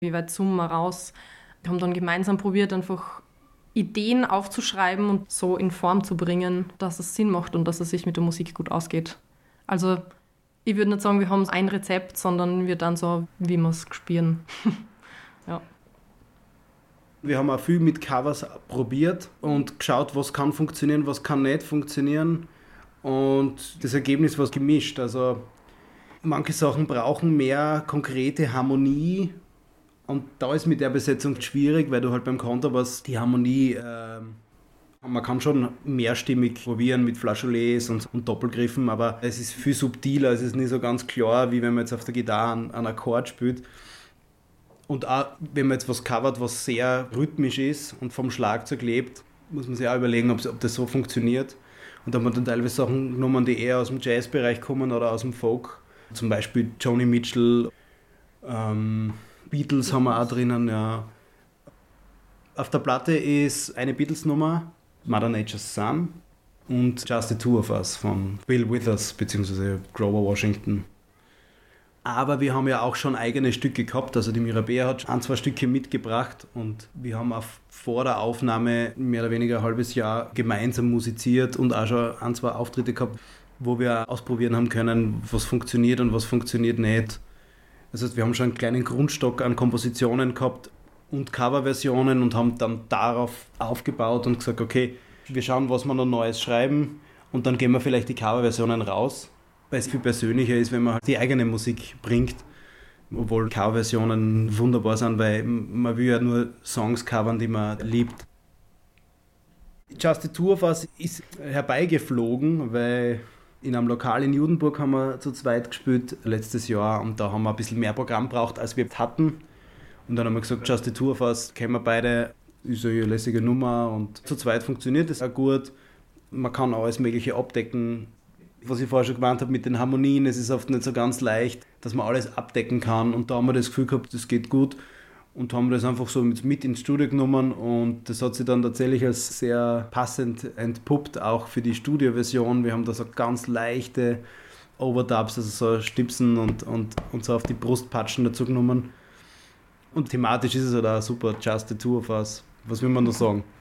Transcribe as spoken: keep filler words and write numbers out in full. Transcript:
Wie weit zoomen wir raus? Wir haben dann gemeinsam probiert, einfach Ideen aufzuschreiben und so in Form zu bringen, dass es Sinn macht und dass es sich mit der Musik gut ausgeht. Also ich würde nicht sagen, wir haben ein Rezept, sondern wir dann so, wie wir es spielen. Ja. Wir haben auch viel mit Covers probiert und geschaut, was kann funktionieren, was kann nicht funktionieren. Und das Ergebnis war gemischt. Also manche Sachen brauchen mehr konkrete Harmonie. Und da ist mit der Besetzung schwierig, weil du halt beim Kontrabass die Harmonie, äh, man kann schon mehrstimmig probieren mit Flageolets und, und Doppelgriffen, aber es ist viel subtiler, es ist nicht so ganz klar, wie wenn man jetzt auf der Gitarre einen, einen Akkord spielt. Und auch wenn man jetzt was covert, was sehr rhythmisch ist und vom Schlagzeug lebt, muss man sich auch überlegen, ob, ob das so funktioniert. Und da haben wir dann teilweise Sachen genommen, die eher aus dem Jazzbereich kommen oder aus dem Folk. Zum Beispiel Joni Mitchell, ähm, Beatles haben wir auch drinnen, ja. Auf der Platte ist eine Beatles-Nummer, Mother Nature's Son, und Just the Two of Us von Bill Withers bzw. Grover Washington. Aber wir haben ja auch schon eigene Stücke gehabt, also die Mirabea hat ein, zwei Stücke mitgebracht und wir haben auch vor der Aufnahme mehr oder weniger ein halbes Jahr gemeinsam musiziert und auch schon ein, zwei Auftritte gehabt, wo wir ausprobieren haben können, was funktioniert und was funktioniert nicht. Das heißt, wir haben schon einen kleinen Grundstock an Kompositionen gehabt und Coverversionen und haben dann darauf aufgebaut und gesagt, okay, wir schauen, was wir noch Neues schreiben und dann gehen wir vielleicht die Coverversionen raus, weil es viel persönlicher ist, wenn man halt die eigene Musik bringt, obwohl Coverversionen wunderbar sind, weil man will ja nur Songs covern, die man liebt. Just the Two of Us ist herbeigeflogen, weil in einem Lokal in Judenburg haben wir zu zweit gespielt letztes Jahr und da haben wir ein bisschen mehr Programm gebraucht, als wir hatten. Und dann haben wir gesagt, Just the Two of Us, kennen wir beide, ist eine lässige Nummer und zu zweit funktioniert das auch gut. Man kann alles Mögliche abdecken. Was ich vorher schon gemeint habe mit den Harmonien, es ist oft nicht so ganz leicht, dass man alles abdecken kann und da haben wir das Gefühl gehabt, das geht gut. Und haben das einfach so mit ins Studio genommen und das hat sich dann tatsächlich als sehr passend entpuppt, auch für die Studioversion. Wir haben da so ganz leichte Overdubs, also so Stipsen und, und, und so auf die Brustpatschen dazu genommen. Und thematisch ist es halt auch super, Just the Two of Us. Was will man da sagen?